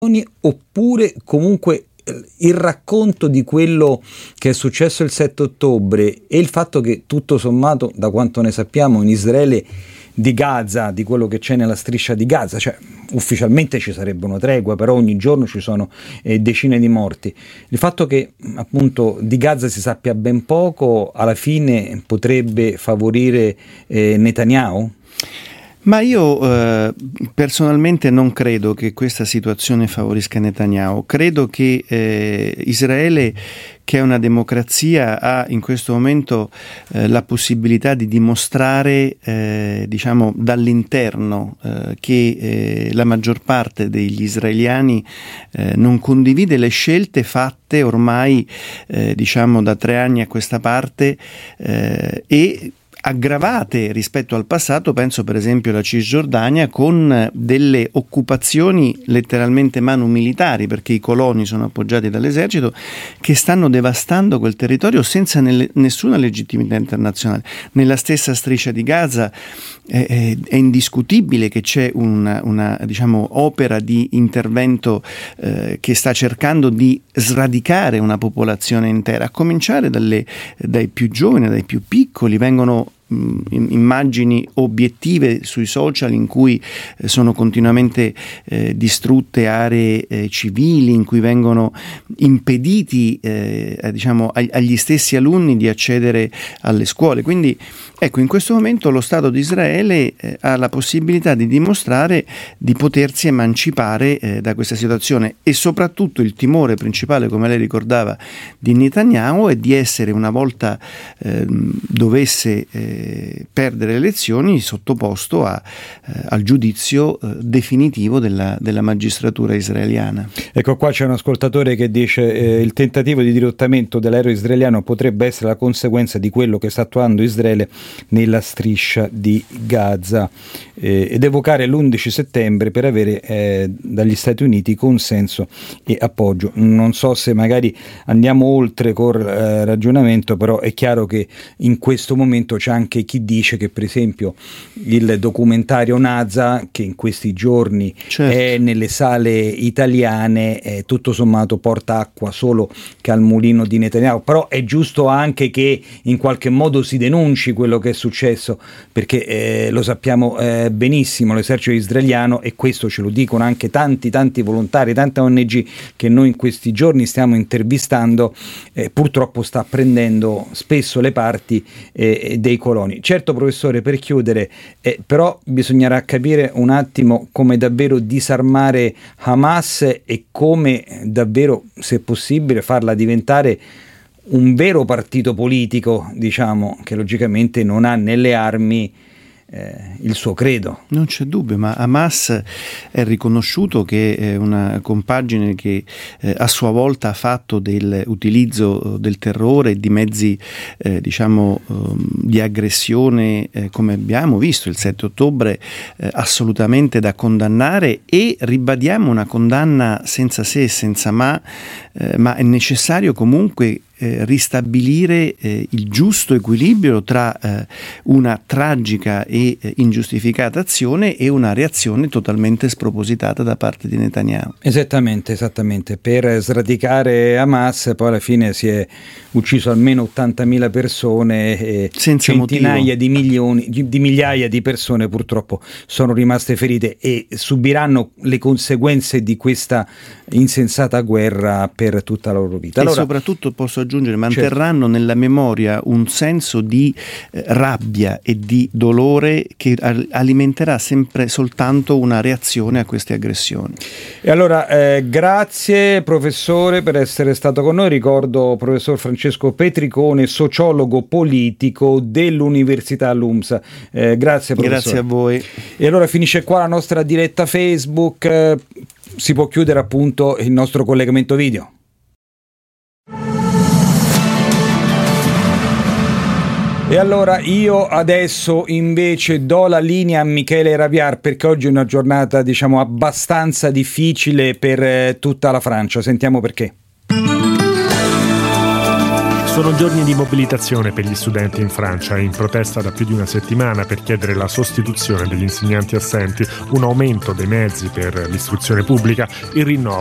oppure comunque il racconto di quello che è successo il 7 ottobre e il fatto che tutto sommato, da quanto ne sappiamo, in Israele di Gaza, di quello che c'è nella striscia di Gaza, cioè ufficialmente ci sarebbe una tregua, però ogni giorno ci sono decine di morti. Il fatto che appunto di Gaza si sappia ben poco alla fine potrebbe favorire Netanyahu? Ma io personalmente non credo che questa situazione favorisca Netanyahu. Credo che Israele, che è una democrazia, ha in questo momento la possibilità di dimostrare diciamo dall'interno che la maggior parte degli israeliani non condivide le scelte fatte ormai diciamo da 3 anni a questa parte e aggravate rispetto al passato. Penso per esempio alla Cisgiordania, con delle occupazioni letteralmente manu militari, perché i coloni sono appoggiati dall'esercito, che stanno devastando quel territorio senza nessuna legittimità internazionale. Nella stessa striscia di Gaza è indiscutibile che c'è una diciamo opera di intervento che sta cercando di sradicare una popolazione intera, a cominciare dai più giovani, dai più piccoli. Vengono immagini obiettive sui social in cui sono continuamente distrutte aree civili, in cui vengono impediti diciamo agli stessi alunni di accedere alle scuole. Quindi ecco, in questo momento lo Stato di Israele ha la possibilità di dimostrare di potersi emancipare da questa situazione, e soprattutto il timore principale, come lei ricordava, di Netanyahu è di essere, una volta dovesse perdere le elezioni, sottoposto al giudizio definitivo della magistratura israeliana. Ecco, qua c'è un ascoltatore che dice il tentativo di dirottamento dell'aereo israeliano potrebbe essere la conseguenza di quello che sta attuando Israele nella striscia di Gaza, ed evocare l'11 settembre per avere dagli Stati Uniti consenso e appoggio. Non so se magari andiamo oltre col ragionamento, però è chiaro che in questo momento c'è anche chi dice che per esempio il documentario Naza, che in questi giorni è nelle sale italiane, tutto sommato porta acqua solo che al mulino di Netanyahu. Però è giusto anche che in qualche modo si denunci quello che è successo, perché lo sappiamo benissimo, l'esercito israeliano, e questo ce lo dicono anche tanti volontari, tante ONG che noi in questi giorni stiamo intervistando, purtroppo sta prendendo spesso le parti dei coloni. Certo, professore, per chiudere, però bisognerà capire un attimo come davvero disarmare Hamas e come davvero, se possibile, farla diventare un vero partito politico, diciamo, che logicamente non ha nelle armi il suo credo. Non c'è dubbio, ma Hamas è riconosciuto che è una compagine che a sua volta ha fatto dell'utilizzo del terrore e di mezzi diciamo di aggressione, come abbiamo visto il 7 ottobre, assolutamente da condannare, e ribadiamo una condanna senza se e senza ma è necessario comunque ristabilire il giusto equilibrio tra una tragica e ingiustificata azione e una reazione totalmente spropositata da parte di Netanyahu. Esattamente. Per sradicare Hamas poi alla fine si è ucciso almeno 80.000 persone e senza centinaia di milioni di migliaia di persone purtroppo sono rimaste ferite e subiranno le conseguenze di questa insensata guerra per tutta la loro vita. Allora, e soprattutto posso aggiungere, manterranno nella memoria un senso di rabbia e di dolore che alimenterà sempre soltanto una reazione a queste aggressioni. E allora grazie professore per essere stato con noi. Ricordo professor Francesco Petricone, sociologo politico dell'Università LUMSA. Grazie professore. Grazie a voi. E allora finisce qua la nostra diretta Facebook. Si può chiudere appunto il nostro collegamento video. E allora io adesso invece do la linea a Michele Raviar, perché oggi è una giornata, diciamo, abbastanza difficile per tutta la Francia. Sentiamo perché. Sono giorni di mobilitazione per gli studenti in Francia, in protesta da più di una settimana per chiedere la sostituzione degli insegnanti assenti, un aumento dei mezzi per l'istruzione pubblica, il rinnovo